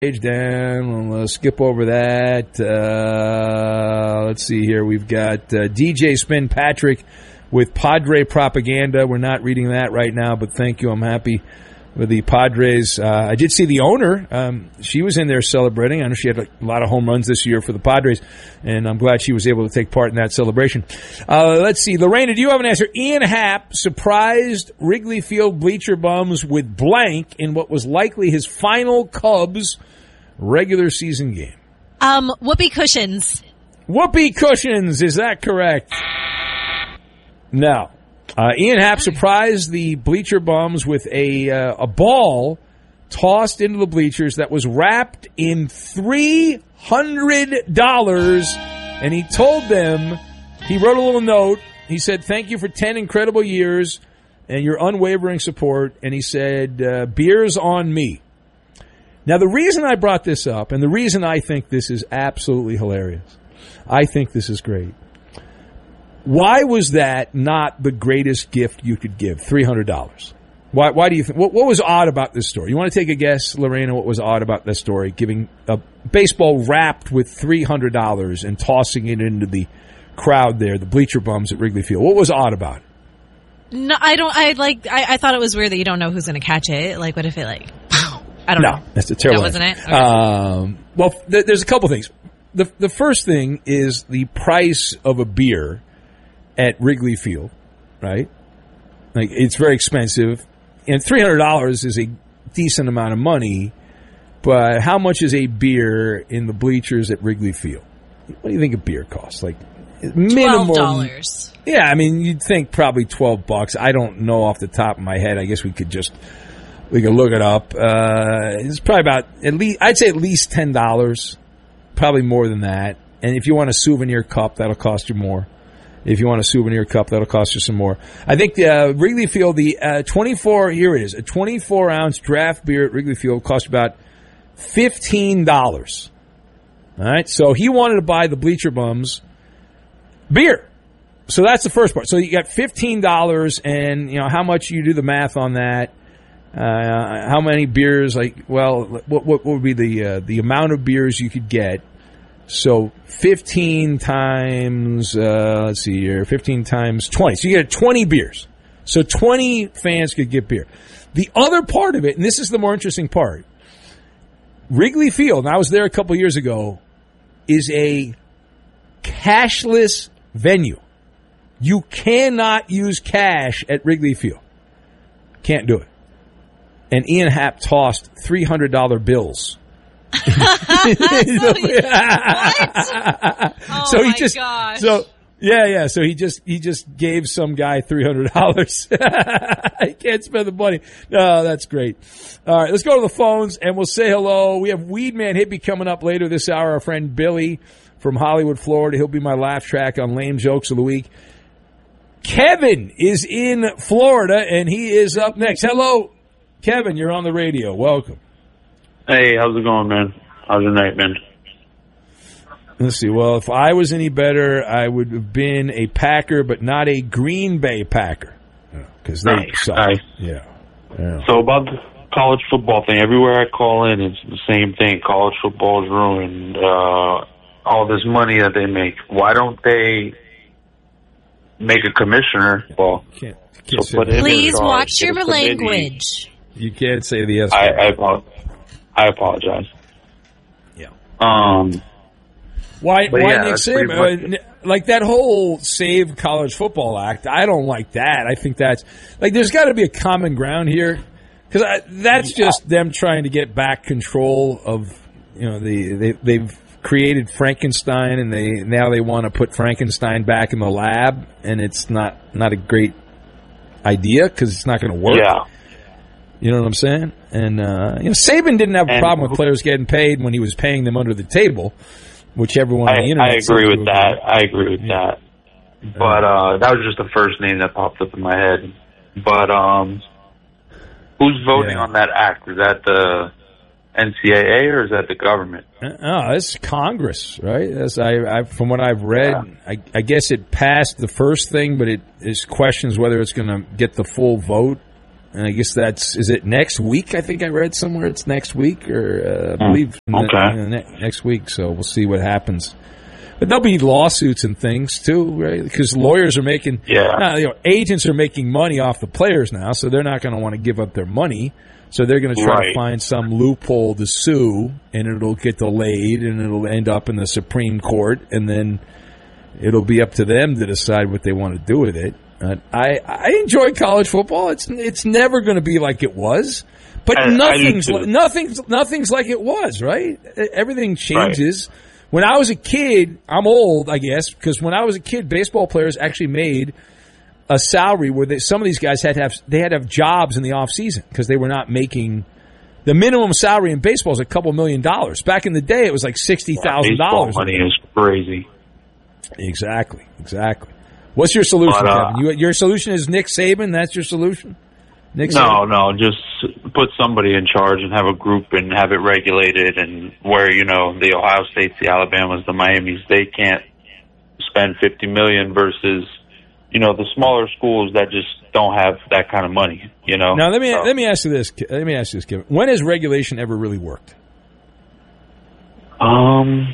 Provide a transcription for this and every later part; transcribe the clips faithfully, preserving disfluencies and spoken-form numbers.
down. We'll uh, skip over that. Uh, let's see here. We've got uh, D J Spin Patrick with Padre Propaganda. We're not reading that right now, but thank you. I'm happy with the Padres. Uh, I did see the owner. Um, she was in there celebrating. I know she had a lot of home runs this year for the Padres, and I'm glad she was able to take part in that celebration. Uh, let's see. Lorena, do you have an answer? Ian Happ surprised Wrigley Field bleacher bums with blank in what was likely his final Cubs regular season game. Um, whoopee cushions. Whoopee cushions. Is that correct? No. Uh, Ian Happ surprised the bleacher bums with a uh, a ball tossed into the bleachers that was wrapped in three hundred dollars, and he told them, he wrote a little note, he said, thank you for ten incredible years and your unwavering support, and he said, uh, beer's on me. Now, the reason I brought this up, and the reason I think this is absolutely hilarious, I think this is great. Why was that not the greatest gift you could give? three hundred dollars. Why, why do you think? What, what was odd about this story? You want to take a guess, Lorena, what was odd about this story? Giving a baseball wrapped with three hundred dollars and tossing it into the crowd there, the bleacher bums at Wrigley Field. What was odd about it? No, I don't, I like, I, I thought it was weird that you don't know who's going to catch it. Like, what if it like, I don't no, know. No, that's a terrible. That wasn't it? Okay. Um, well, th- there's a couple things. The, the first thing is the price of a beer at Wrigley Field, right? Like, it's very expensive. And three hundred dollars is a decent amount of money, but how much is a beer in the bleachers at Wrigley Field? What do you think a beer costs? Like, minimum. twelve dollars. Yeah, I mean, you'd think probably twelve bucks. I don't know off the top of my head. I guess we could just, we could look it up. Uh, it's probably about, at least, I'd say at least ten dollars. Probably more than that. And if you want a souvenir cup, that'll cost you more. If you want a souvenir cup, that'll cost you some more. I think uh, Wrigley Field, the uh, twenty-four, here it is, a twenty-four ounce draft beer at Wrigley Field cost about fifteen dollars. All right, so he wanted to buy the bleacher bums beer. So that's the first part. So you got fifteen dollars, and you know how much you do the math on that. Uh, how many beers? Like, well, what, what would be the uh, the amount of beers you could get? So fifteen times, uh, let's see here, fifteen times twenty. So you get twenty beers. So twenty fans could get beer. The other part of it, and this is the more interesting part, Wrigley Field, and I was there a couple years ago, is a cashless venue. You cannot use cash at Wrigley Field. Can't do it. And Ian Happ tossed three hundred dollars bills. what? Oh so he my just, gosh. So yeah, yeah. So he just he just gave some guy three hundred dollars. He can't spend the money. No, that's great. All right, let's go to the phones and we'll say hello. We have Weedman Hippie coming up later this hour. Our friend Billy from Hollywood, Florida. He'll be my laugh track on Lame Jokes of the Week. Kevin is in Florida and he is up next. Hello, Kevin. You're on the radio. Welcome. Hey, how's it going, man? How's your night been? Let's see. Well, if I was any better, I would have been a Packer, but not a Green Bay Packer, because they nice, suck. Nice. Yeah. yeah. So about the college football thing, everywhere I call in, it's the same thing. College football is ruined. Uh, all this money that they make. Why don't they make a commissioner? Well, can't, can't so put him in Please charge, watch your get a committee. language. You can't say the S. I, I, apo- I apologize. Yeah. Um. Why? But Why yeah, Nick that's Saban? pretty Uh, like that whole Save College Football Act. I don't like that. I think that's like there's got to be a common ground here, because that's just them trying to get back control of, you know, the they they've created Frankenstein and they now they want to put Frankenstein back in the lab, and it's not not a great idea because it's not going to work. Yeah. You know what I'm saying? And uh, you know, Saban didn't have a And- problem with players getting paid when he was paying them under the table, which everyone on I, the internet I seems agree to with agree. that. I agree with Yeah. that. But uh, that was just the first name that popped up in my head. But um, who's voting Yeah. on that act? Is that the N C double A or is that the government? Oh, it's Congress, right? As I, I, from what I've read, Yeah. I, I guess it passed the first thing, but it is questions whether it's going to get the full vote And I guess that's, is it next week? I think I read somewhere it's next week, or uh, I believe okay. ne- ne- next week. So we'll see what happens. But there'll be lawsuits and things too, right? Because lawyers are making, yeah. Now, you know, agents are making money off the players now, so they're not going to want to give up their money. So they're going to try right. to find some loophole to sue, and it'll get delayed, and it'll end up in the Supreme Court, and then it'll be up to them to decide what they want to do with it. Uh, I I enjoy college football. It's it's never going to be like it was, but I, nothing's I li- nothing's nothing's like it was, right? Everything changes. Right. When I was a kid, I'm old, I guess, because when I was a kid, baseball players actually made a salary where they, some of these guys had to have they had to have jobs in the off season because they were not making the minimum salary in baseball is a couple million dollars. Back in the day, it was like sixty thousand dollars. Money is crazy. Exactly, exactly. What's your solution, but, uh, Kevin? You, your solution is Nick Saban? That's your solution? Nick no, Saban? no, just put somebody in charge and have a group and have it regulated, and where, you know, the Ohio States, the Alabamas, the Miamis, they can't spend fifty million dollars versus, you know, the smaller schools that just don't have that kind of money, you know? Now, let me so. let me ask you this. Let me ask you this, Kevin. When has regulation ever really worked? Um...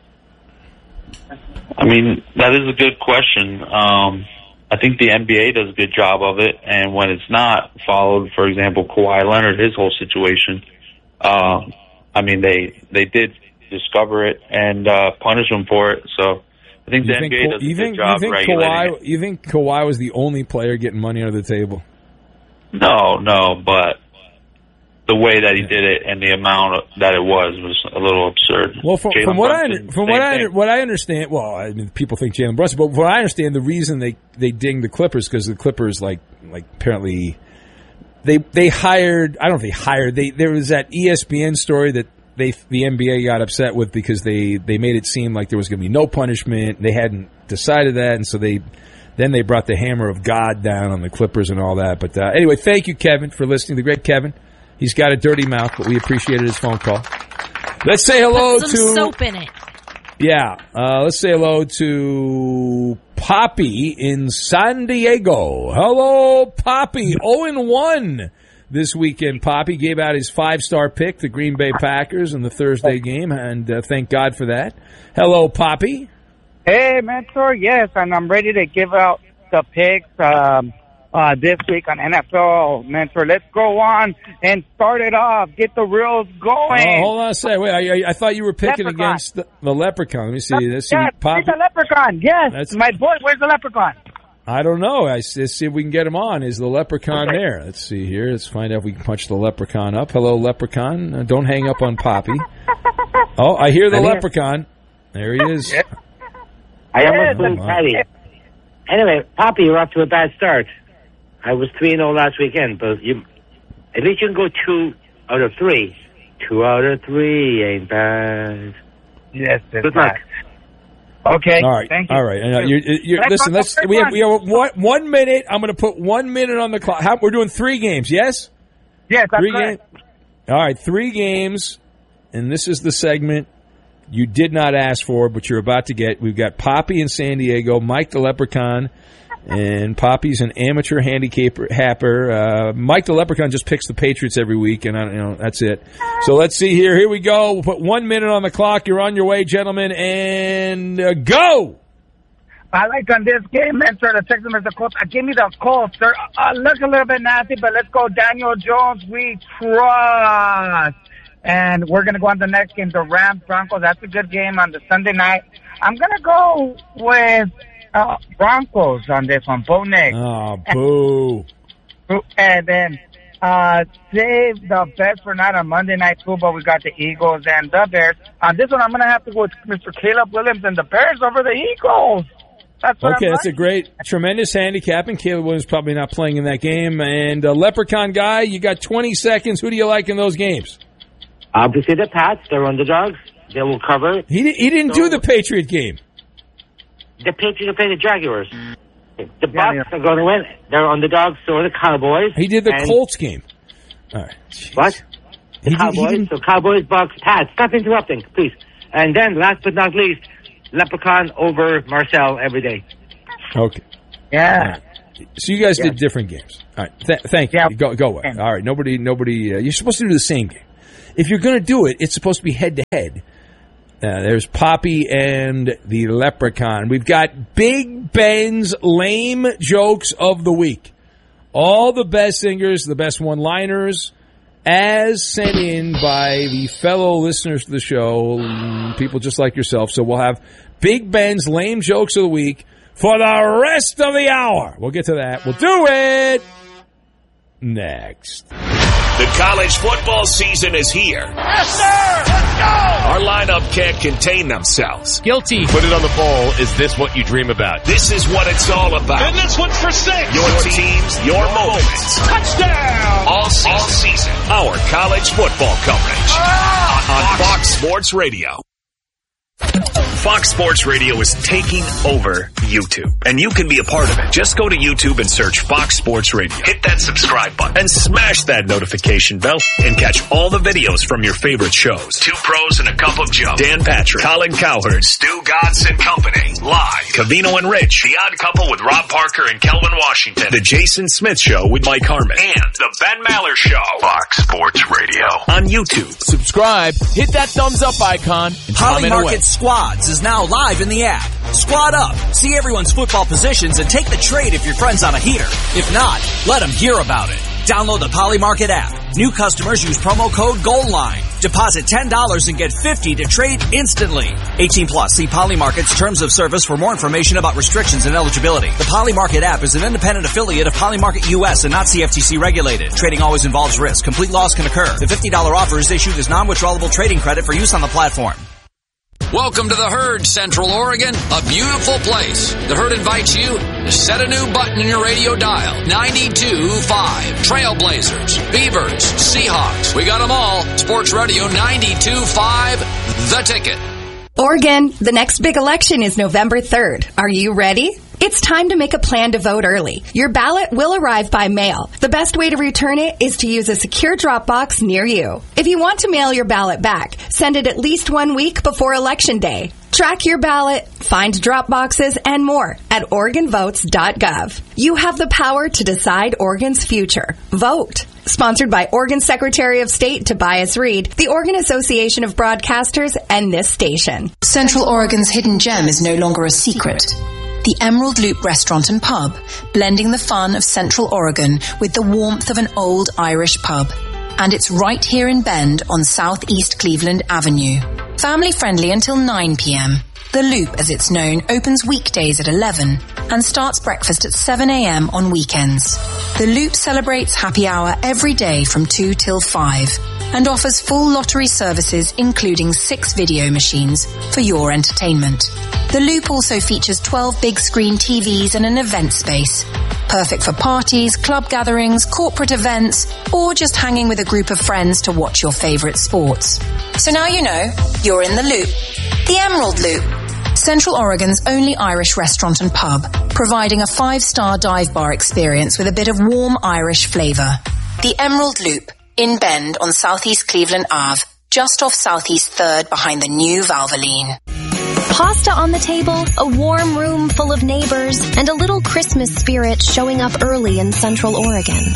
I mean, that is a good question. Um, I think the N B A does a good job of it, and when it's not followed, for example, Kawhi Leonard, his whole situation, uh, I mean, they they did discover it and uh, punish him for it. So I think you the think, N B A does you a think, good job you think regulating Kawhi, it. You think Kawhi was the only player getting money under the table? No, no, but the way that he did it and the amount that it was was a little absurd. Well, from, from what Brunson, I from what I what I understand, well, I mean, people think Jalen Brunson, but from what I understand, the reason they they dinged the Clippers because the Clippers like like apparently they they hired I don't know if they hired they there was that E S P N story that they the N B A got upset with because they they made it seem like there was going to be no punishment. They hadn't decided that, and so they. Then they brought the hammer of God down on the Clippers and all that. But uh, anyway, thank you, Kevin, for listening. The great Kevin. He's got a dirty mouth, but we appreciated his phone call. Let's say hello Put some to soap in it. Yeah, uh, let's say hello to Poppy in San Diego. Hello, Poppy. oh and one this weekend. Poppy gave out his five-star pick, the Green Bay Packers, in the Thursday game, and uh, thank God for that. Hello, Poppy. Hey, Mentor. Yes, and I'm ready to give out the picks. Um, Uh, this week on N F L, Mentor. Let's go on and start it off. Get the reels going. Oh, hold on a second. Wait, I, I thought you were picking Leprechaun. against the, the Leprechaun. Let me see. Let's see. Yes, Pop- it's a leprechaun. Yes, That's- my boy. Where's the leprechaun? I don't know. I, let's see if we can get him on. Is the Leprechaun Okay. there? Let's see here. Let's find out if we can punch the Leprechaun up. Hello, Leprechaun. Uh, don't hang up on Poppy. Oh, I hear the I'm here. Leprechaun. There he is. I Yes, almost blew wow. Patty. Anyway, Poppy, you're off to a bad start. I was three and oh last weekend, but you at least you can go two out of three. Two out of three ain't bad. Yes, it's Good luck. Okay. All right. Thank you. All right. Uh, you're, you're, Let's listen, talk let's. about We have, one. we have one, one minute. I'm going to put one minute on the clock. How, we're doing three games. Yes. Yes, that's Three correct. games. All right. Three games, and this is the segment you did not ask for, but you're about to get. We've got Poppy in San Diego, Mike the Leprechaun, and Poppy's an amateur handicapper. Happer. Uh, Mike the Leprechaun just picks the Patriots every week, and I, you know that's it. So let's see here. Here we go. We'll put one minute on the clock. You're on your way, gentlemen, and uh, go. I like on this game, Mentor, the Texans versus the Colts. Uh, give me the Colts. They're uh, look a little bit nasty, but let's go Daniel Jones. We trust. And we're going to go on the next game, the Rams Broncos. That's a good game on the Sunday night. I'm going to go with uh, Broncos on this one. Bo Nix. Oh, boo. And then uh, save the best for night on Monday Night Football. We got the Eagles and the Bears. On this one, I'm going to have to go with Mister Caleb Williams and the Bears over the Eagles. That's what Okay, I'm that's a like. great, tremendous handicap, and Caleb Williams probably not playing in that game. And uh, Leprechaun guy, you got twenty seconds. Who do you like in those games? Obviously, the Pats, they're underdogs. They will cover. He, di- he didn't do the Patriot game. The Patriots are playing the Jaguars. The Bucks Yeah, yeah. are going to win. They're underdogs, so are the Cowboys. He did the And- Colts game. All right. Jeez. What? He The did- he Cowboys. didn't- So Cowboys, Bucks, Pats. Stop interrupting, please. And then, last but not least, Leprechaun over Marcel every day. Okay. Yeah. So you guys Yes. did different games. All right. Th- thank you. Yeah. Go go away. All right. Nobody. Nobody. Uh, you're supposed to do the same game. If you're going to do it, it's supposed to be head to head. Uh, there's Poppy and the Leprechaun. We've got Big Ben's lame jokes of the week. All the best singers, the best one-liners, as sent in by the fellow listeners to the show, um, people just like yourself. So we'll have Big Ben's lame jokes of the week for the rest of the hour. We'll get to that. We'll do it next. The college football season is here. Yes, sir! Let's go! Our lineup can't contain themselves. Guilty. Put it on the poll. Is this what you dream about? This is what it's all about. And this one's for six. Your teams, your moments. Touchdown! All season. All season. Our college football coverage. Ah, on Fox Sports Radio. Fox Sports Radio is taking over YouTube, and you can be a part of it. Just go to YouTube and search Fox Sports Radio. Hit that subscribe button and smash that notification bell and catch all the videos from your favorite shows. Two Pros and a Cup of Joe. Dan Patrick, Colin Cowherd, Stu Godson Company. Live. Cavino and Rich. The Odd Couple with Rob Parker and Kelvin Washington. The Jason Smith Show with Mike Harmon. And the Ben Maller Show. Fox Sports Radio. On YouTube. Subscribe, hit that thumbs up icon, and Poly comment away. Market Squads is now live in the app. Squad up, see everyone's football positions, and take the trade if your friend's on a heater. If not, let them hear about it. Download the Poly Market app. New customers use promo code GOALLINE. Deposit ten dollars and get fifty dollars to trade instantly. eighteen plus. See Poly Market's terms of service for more information about restrictions and eligibility. The Poly Market app is an independent affiliate of Poly Market U S and not C F T C regulated. Trading always involves risk. Complete loss can occur. The fifty dollars offer is issued as non-withdrawable trading credit for use on the platform. Welcome to the Herd, Central Oregon, a beautiful place. The Herd invites you to set a new button in your radio dial. ninety-two point five. Trailblazers, Beavers, Seahawks. We got them all. Sports Radio ninety-two point five, The Ticket. Oregon, the next big election is November third. Are you ready? It's time to make a plan to vote early. Your ballot will arrive by mail. The best way to return it is to use a secure drop box near you. If you want to mail your ballot back, send it at least one week before Election Day. Track your ballot, find drop boxes, and more at Oregon Votes dot gov. You have the power to decide Oregon's future. Vote. Sponsored by Oregon Secretary of State Tobias Reed, the Oregon Association of Broadcasters, and this station. Central Oregon's hidden gem is no longer a secret. The Emerald Loop Restaurant and Pub, blending the fun of Central Oregon with the warmth of an old Irish pub. And it's right here in Bend on Southeast Cleveland Avenue. Family friendly until nine p.m. The Loop, as it's known, opens weekdays at eleven and starts breakfast at seven a.m. on weekends. The Loop celebrates happy hour every day from two till five and offers full lottery services including six video machines for your entertainment. The Loop also features twelve big screen T Vs and an event space. Perfect for parties, club gatherings, corporate events, or just hanging with a group of friends to watch your favorite sports. So now you know, you're in the Loop. The Emerald Loop. Central Oregon's only Irish restaurant and pub, providing a five-star dive bar experience with a bit of warm Irish flavor. The Emerald Loop, in Bend on Southeast Cleveland Avenue, just off Southeast third behind the new Valvoline. Pasta on the table, a warm room full of neighbors, and a little Christmas spirit showing up early in Central Oregon.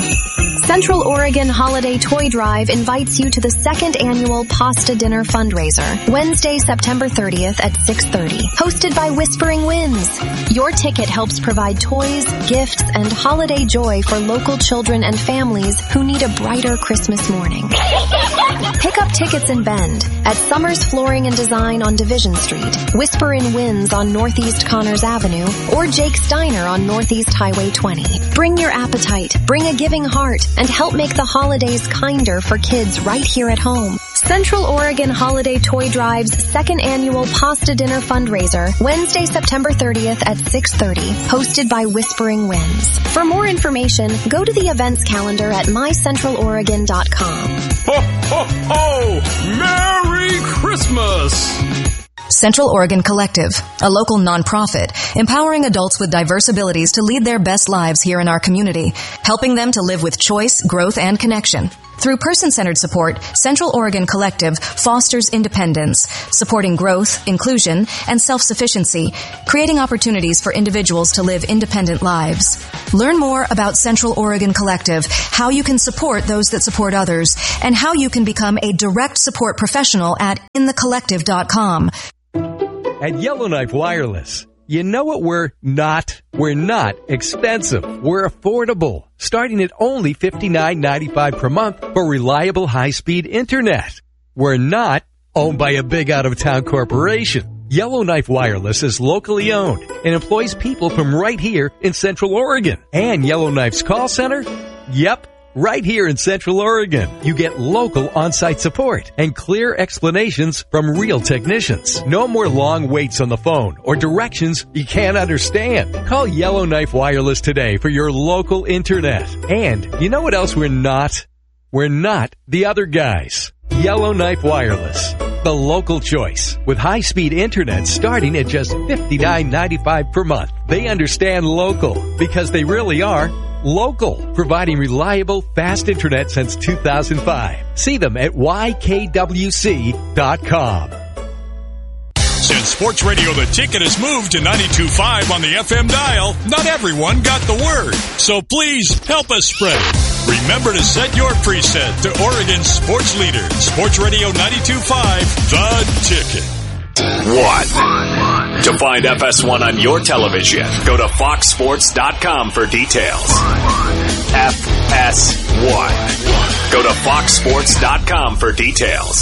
Central Oregon Holiday Toy Drive invites you to the second annual Pasta Dinner fundraiser, Wednesday, September thirtieth at six thirty, hosted by Whispering Winds. Your ticket helps provide toys, gifts, and holiday joy for local children and families who need a brighter Christmas morning. Pick up tickets in Bend at Summers Flooring and Design on Division Street, Whispering Winds on Northeast Connors Avenue, or Jake's Diner on Northeast Highway twenty. Bring your appetite, bring a giving heart, and help make the holidays kinder for kids right here at home. Central Oregon Holiday Toy Drive's second annual Pasta Dinner fundraiser, Wednesday, September thirtieth at six thirty, hosted by Whispering Winds. For more information, go to the events calendar at my central oregon dot com. Ho, ho, ho! Merry Christmas! Central Oregon Collective, a local nonprofit, empowering adults with diverse abilities to lead their best lives here in our community, helping them to live with choice, growth, and connection. Through person-centered support, Central Oregon Collective fosters independence, supporting growth, inclusion, and self-sufficiency, creating opportunities for individuals to live independent lives. Learn more about Central Oregon Collective, how you can support those that support others, and how you can become a direct support professional at in the collective dot com. At Yellowknife Wireless, you know what we're not? We're not expensive. We're affordable, starting at only fifty-nine ninety-five per month for reliable high-speed internet. We're not owned by a big out-of-town corporation. Yellowknife Wireless is locally owned and employs people from right here in Central Oregon. And Yellowknife's call center? Yep. Right here in Central Oregon, you get local on-site support and clear explanations from real technicians. No more long waits on the phone or directions you can't understand. Call Yellowknife Wireless today for your local internet. And you know what else we're not? We're not the other guys. Yellowknife Wireless, the local choice, with high-speed internet starting at just fifty-nine ninety-five per month. They understand local because they really are local, providing reliable, fast internet since two thousand five. See them at Y K W C dot com. Since Sports Radio The Ticket has moved to ninety-two point five on the F M dial, not everyone got the word. So please help us spread it. Remember to set your preset to Oregon's sports leader, Sports Radio ninety-two point five, The Ticket. One. To find F S one on your television, go to fox sports dot com for details. F S one. Go to fox sports dot com for details.